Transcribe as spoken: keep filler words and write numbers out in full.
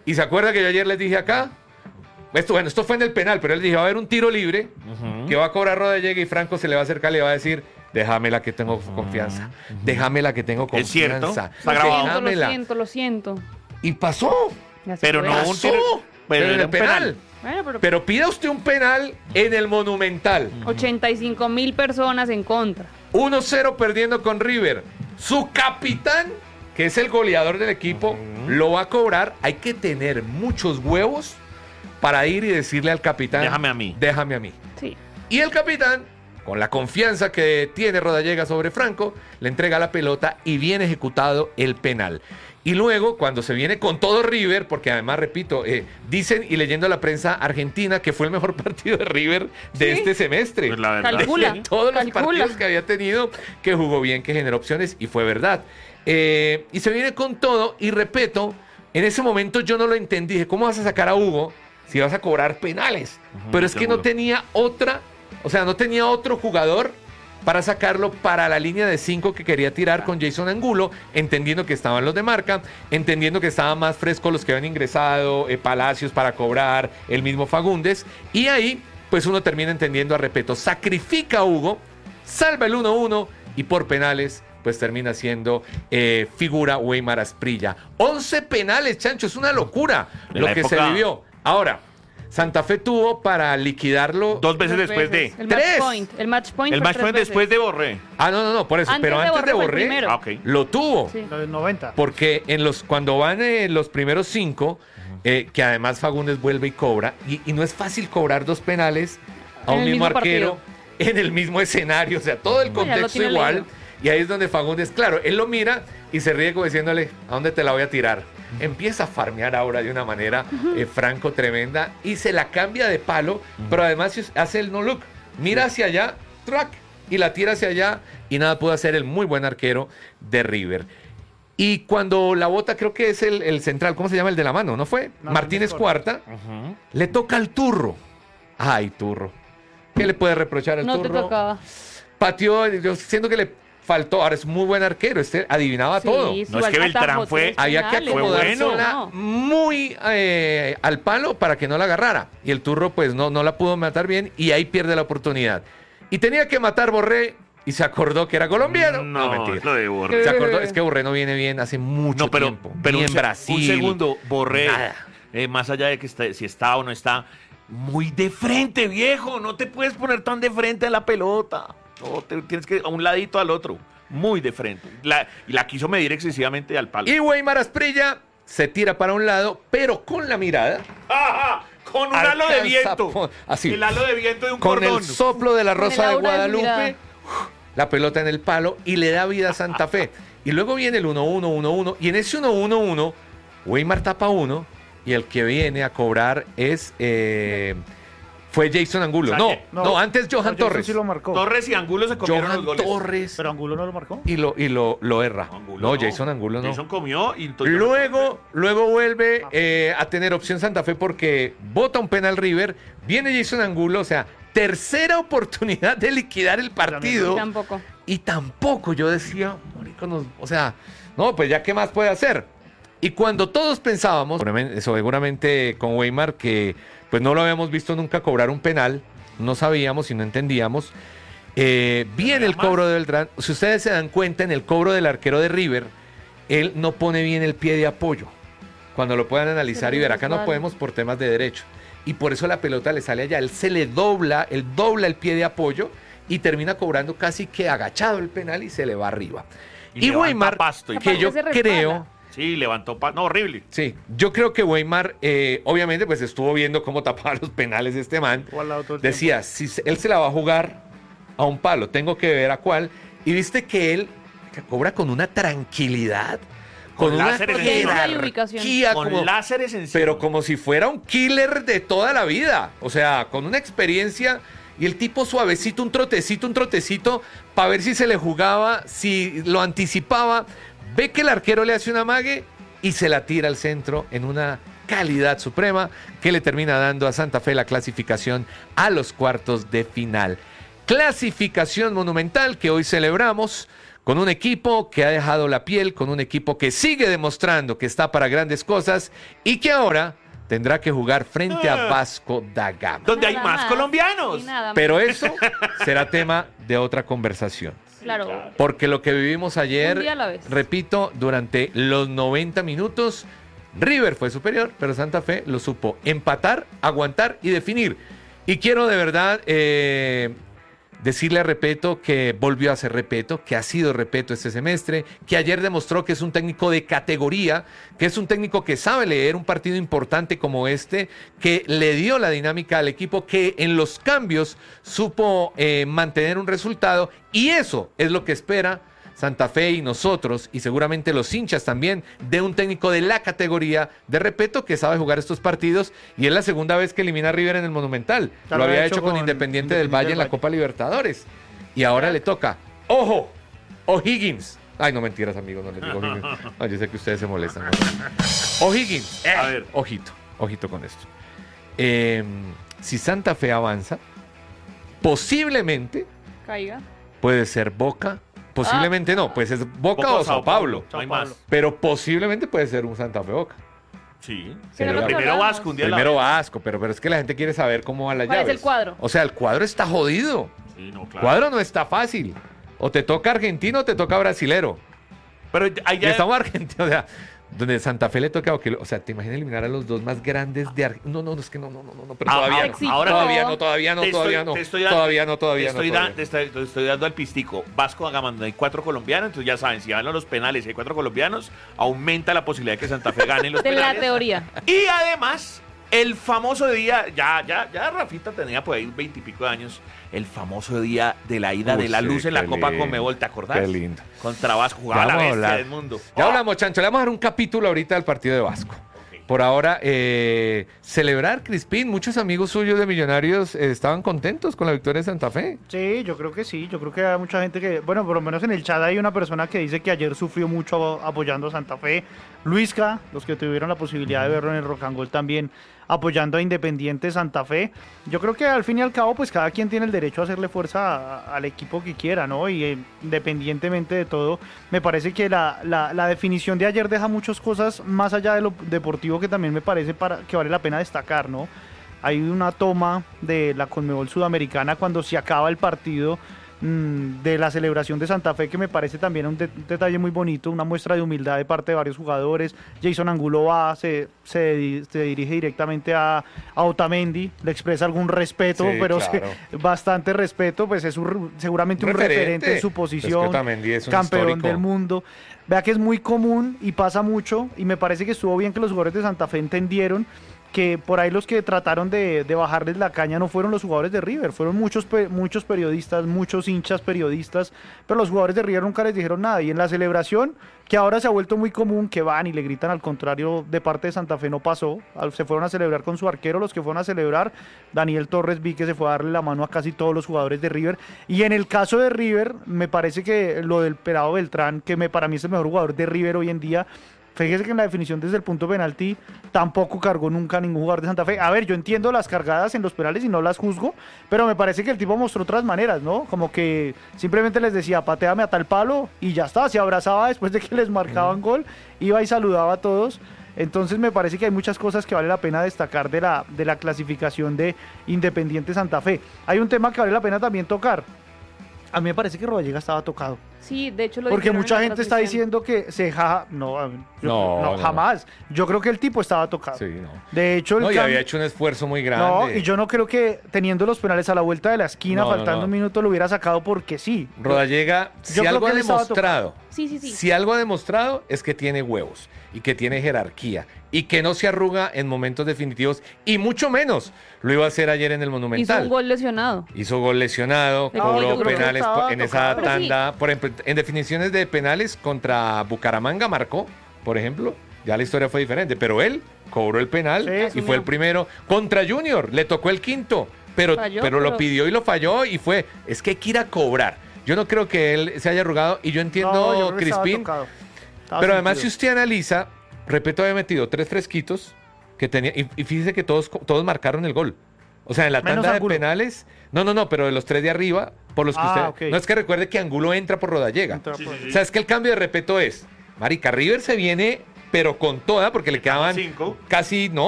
Y se acuerda que yo ayer les dije acá, esto, bueno, esto fue en el penal, pero él dijo, va a haber un tiro libre, uh-huh. que va a cobrar Rodallega y Franco se le va a acercar y le va a decir, déjamela que tengo uh-huh. confianza, uh-huh. déjamela que tengo confianza. Es cierto, está grabado. Lo siento, lo siento, lo siento. Y pasó. Pero no un tiro, pero, pero en el un penal. penal. Bueno, pero, pero pida usted un penal en el Monumental. ochenta y cinco mil personas en contra. uno cero perdiendo con River. Su capitán, que es el goleador del equipo, uh-huh. lo va a cobrar. Hay que tener muchos huevos para ir y decirle al capitán, déjame a mí. Déjame a mí. Sí. Y el capitán, con la confianza que tiene Rodallega sobre Franco, le entrega la pelota y bien ejecutado el penal. Y luego, cuando se viene con todo River, porque además, repito, eh, dicen y leyendo la prensa argentina que fue el mejor partido de River de ¿Sí? este semestre. Pues la verdad. Calcula. De todos calcula. los partidos que había tenido, que jugó bien, que generó opciones y fue verdad. Eh, y se viene con todo y repito, en ese momento yo no lo entendí. Dije, ¿cómo vas a sacar a Hugo si vas a cobrar penales? Uh-huh, Pero es que no tenía otra, o sea, no tenía otro jugador para sacarlo para la línea de cinco que quería tirar con Jason Angulo, entendiendo que estaban los de marca, entendiendo que estaban más frescos los que habían ingresado, eh, Palacios para cobrar, el mismo Fagundes, y ahí pues uno termina entendiendo a Repeto, sacrifica a Hugo, salva el uno uno y por penales pues termina siendo eh, figura Weimar Asprilla. once penales, Chancho, es una locura de lo que época... se vivió. Ahora, Santa Fe tuvo para liquidarlo dos veces dos después veces. de el tres. match point, el match point, el match point después de Borré. Ah, no, no, no, por eso, antes pero de antes Borré de fue el Borré primero. Ah, okay. lo tuvo. Sí. Los noventa. Porque en los, cuando van eh, los primeros cinco, uh-huh. eh, que además Fagundes vuelve y cobra, y, y no es fácil cobrar dos penales a En un el mismo mismo arquero partido. en el mismo escenario, o sea, todo el No, ya lo contexto tiene igual. leído. Y ahí es donde Fagundes, claro, él lo mira y se ríe como diciéndole, ¿a dónde te la voy a tirar? Empieza a farmear ahora de una manera uh-huh. eh, Franco tremenda y se la cambia de palo, uh-huh. pero además hace el no look, mira hacia allá, track, y la tira hacia allá y nada pudo hacer el muy buen arquero de River. Y cuando la bota, creo que es el, el central, ¿cómo se llama el de la mano? ¿No fue? No, Martínez Cuarta, uh-huh. le toca al Turro. Ay, Turro. ¿Qué le puede reprochar al no Turro? No te tocaba. Pateó, yo siento que le faltó, ahora es muy buen arquero, este adivinaba sí, todo. No es que Beltrán fue, había que acomodársela bueno. muy eh, al palo para que no la agarrara. Y el Turro pues no, no la pudo matar bien y ahí pierde la oportunidad. Y tenía que matar Borré y se acordó que era colombiano. No, no mentira. Lo de Borré. Se acordó, es que Borré no viene bien hace mucho no, pero, tiempo. Pero ni un, en Brasil. Un segundo, Borré, eh, más allá de que está, si está o no está, muy de frente, viejo. No te puedes poner tan de frente a la pelota. No, te, tienes que a un ladito al otro. Muy de frente. La, y la quiso medir excesivamente al palo. Y Weimar Asprilla se tira para un lado, pero con la mirada. ¡Ajá! Con un halo de viento. Así. El halo de viento de un con cordón. El soplo de la Rosa de Guadalupe. De la pelota en el palo y le da vida a Santa Fe. Y luego viene el uno uno, uno uno. Y en ese uno uno, uno, Weimar tapa uno. Y el que viene a cobrar es. Eh, Fue Jason Angulo. No, no, no, antes Johan no, Torres. Sí lo marcó. Torres y Angulo se comieron Johan los goles. Torres. Pero Angulo no lo marcó. Y lo, y lo, lo erra. Angulo no, no, Jason Angulo no. Jason comió y luego, luego vuelve eh, a tener opción Santa Fe porque bota un penal River. Viene Jason Angulo, o sea, tercera oportunidad de liquidar el partido. Y tampoco. Y tampoco yo decía, nos, o sea, no, pues ya qué más puede hacer. Y cuando todos pensábamos, seguramente, seguramente con Weimar, que pues no lo habíamos visto nunca cobrar un penal, no sabíamos y no entendíamos, eh, viene el cobro de Beltrán. Si ustedes se dan cuenta, en el cobro del arquero de River, él no pone bien el pie de apoyo. Cuando lo puedan analizar y ver, acá no podemos por temas de derecho. Y por eso la pelota le sale allá. Él se le dobla, él dobla el pie de apoyo y termina cobrando casi que agachado el penal y se le va arriba. Y, y Weimar, pasto y que yo creo... Sí, levantó pasto. No, horrible. Sí, yo creo que Weimar, eh, obviamente, pues estuvo viendo cómo tapaba los penales de este man. Decía, si él se la va a jugar a un palo, tengo que ver a cuál. Y viste que él que cobra con una tranquilidad, con, con una jerarquía, con como, láseres encima. Pero como si fuera un killer de toda la vida. O sea, con una experiencia... Y el tipo suavecito, un trotecito, un trotecito, para ver si se le jugaba, si lo anticipaba. Ve que el arquero le hace una amague y se la tira al centro en una calidad suprema que le termina dando a Santa Fe la clasificación a los cuartos de final. Clasificación monumental que hoy celebramos con un equipo que ha dejado la piel, con un equipo que sigue demostrando que está para grandes cosas y que ahora tendrá que jugar frente a Vasco da Gama. Donde hay Nada más colombianos. y nada más. Pero eso será tema de otra conversación. Claro. Porque lo que vivimos ayer, Un día a la vez. repito, durante los noventa minutos, River fue superior, pero Santa Fe lo supo empatar, aguantar y definir. Y quiero de verdad eh, decirle a Repeto que volvió a ser Repeto, que ha sido Repeto este semestre, que ayer demostró que es un técnico de categoría, que es un técnico que sabe leer un partido importante como este, que le dio la dinámica al equipo, que en los cambios supo eh, mantener un resultado, y eso es lo que espera Santa Fe y nosotros, y seguramente los hinchas también, de un técnico de la categoría de Repeto que sabe jugar estos partidos, y es la segunda vez que elimina a River en el Monumental. Ya lo lo había ha hecho hecho con con Independiente del Independiente Valle del en la Valle. Copa Libertadores. Y ahora le toca, ¡ojo! O'Higgins. Ay, no, mentiras, amigos, no les digo O'Higgins. No, yo sé que ustedes se molestan. ¿no? O'Higgins. A ver. Ojito, ojito con esto. Eh, si Santa Fe avanza, posiblemente Caiga. puede ser Boca. Posiblemente no, pues es Boca, o Sao Paulo. No hay Sao Paulo. más. Pero posiblemente puede ser un Santa Fe Boca. Sí. Pero lo que Primero hablamos. Vasco, un día a la Primero vez. Vasco, pero, pero es que la gente quiere saber cómo van las ¿Cuál es llaves. el cuadro? O sea, el cuadro está jodido. Sí, no, El claro. cuadro no está fácil. O te toca argentino o te toca brasilero. Pero ahí Y ya... estamos argentinos, o sea, donde Santa Fe le toca, o, que, o sea, te imaginas eliminar a los dos más grandes de Argentina. No, no, no, es que no, no, no, no, no, pero Ah, todavía ahora- no. ahora- Todavía no, todavía no, Te estoy- todavía no. te estoy dando- Todavía no, todavía te no. estoy, todavía da- te estoy- te estoy dando al pistico. Vasco da Gama, donde hay cuatro colombianos, entonces ya saben, si van a los penales y hay cuatro colombianos, aumenta la posibilidad de que Santa Fe gane los De la penales. teoría. Y además, el famoso día, ya, ya, ya Rafita tenía por ahí veintipico de años, el famoso día de la ida Uy, de la sí, luz en la qué Copa lindo, Conmebol, ¿te acordás? qué lindo. Contra Vasco, jugaba Ya la vamos a bestia hablar. del mundo. Ya Oh, hablamos, Chancho. Le vamos a dar un capítulo ahorita del partido de Vasco. Por ahora, eh, celebrar, Crispín. Muchos amigos suyos de Millonarios eh, estaban contentos con la victoria de Santa Fe. Sí, yo creo que sí. Yo creo que hay mucha gente que, bueno, por lo menos en el chat hay una persona que dice que ayer sufrió mucho apoyando a Santa Fe. Luisca, los que tuvieron la posibilidad de verlo en el Rock and Roll también apoyando a Independiente Santa Fe. Yo creo que al fin y al cabo, pues cada quien tiene el derecho a hacerle fuerza a- al equipo que quiera, ¿no? Y eh, independientemente de todo, me parece que la, la, la definición de ayer deja muchas cosas más allá de lo deportivo que también me parece para, que vale la pena destacar, ¿no? Hay una toma de la Conmebol Sudamericana cuando se acaba el partido mm, de la celebración de Santa Fe, que me parece también un, de- un detalle muy bonito, una muestra de humildad de parte de varios jugadores. Jason Angulo va, se, se, di- se dirige directamente a, a Otamendi, le expresa algún respeto, Sí, pero claro. se- bastante respeto, pues es un- seguramente un Referente. referente en su Pues que posición, Otamendi es un campeón histórico. del mundo. Vea que es muy común y pasa mucho, y me parece que estuvo bien que los jugadores de Santa Fe entendieron que por ahí los que trataron de, de bajarles la caña no fueron los jugadores de River, fueron muchos, pe- muchos periodistas, muchos hinchas periodistas, pero los jugadores de River nunca les dijeron nada. Y en la celebración, que ahora se ha vuelto muy común, que van y le gritan al contrario de parte de Santa Fe, no pasó. Al- Se fueron a celebrar con su arquero, los que fueron a celebrar. Daniel Torres vi que se fue a darle la mano a casi todos los jugadores de River. Y en el caso de River, me parece que lo del Pelado Beltrán, que me, para mí es el mejor jugador de River hoy en día. Fíjese que en la definición desde el punto penalti tampoco cargó nunca a ningún jugador de Santa Fe. A ver, yo entiendo las cargadas en los penales y no las juzgo, pero me parece que el tipo mostró otras maneras, ¿no? Como que simplemente les decía, pateame a tal palo y ya está, se abrazaba después de que les marcaban gol, iba y saludaba a todos. Entonces me parece que hay muchas cosas que vale la pena destacar de la, de la clasificación de Independiente Santa Fe. Hay un tema que vale la pena también tocar. A mí me parece que Rodallega estaba tocado. Sí, de hecho lo Porque dijeron en mucha la gente está transmisión. diciendo que se jaja. No, a ver, yo- No, no, no, jamás. Yo creo que el tipo estaba tocado. Sí, no. De hecho, el No, y cambio- había hecho un esfuerzo muy No, grande. y yo no creo que teniendo los penales a la vuelta de la esquina, No, no, faltando no. un minuto, lo hubiera sacado porque sí. Rodallega, si creo algo que ha él estaba demostrado, Sí, sí, sí. si algo ha demostrado es que tiene huevos y que tiene jerarquía y que no se arruga en momentos definitivos y mucho menos lo iba a hacer ayer en el Hizo Monumental. un gol lesionado. Hizo gol lesionado, No, cobró yo creo que penales estaba po- en esa tocado. Pero sí. tanda. Por ejemplo, en definiciones de penales contra Bucaramanga marcó, por ejemplo. Ya la historia fue diferente, pero él cobró el penal Sí, y asumió. fue el primero. Contra Junior le tocó el quinto, pero, Falló, pero lo pero- pidió y lo falló y fue. Es que hay que ir a cobrar. Yo no creo que él se haya arrugado y yo entiendo, No, yo creo que estaba Crispín. tocado. Estaba Pero además, si sentido. usted analiza, Repeto había metido tres fresquitos que tenía, y, y fíjese que todos, todos marcaron el gol. O sea, en la Menos tanda de Angulo. penales, no, no, no, pero de los tres de arriba, por los que Ah, usted... ok. No es que recuerde que Angulo entra por Rodallega. Entra Sí, por- sí, sí. O sea, es que el cambio de respeto es, marica, River se viene, pero con toda, porque le quedaban Cinco. casi, no,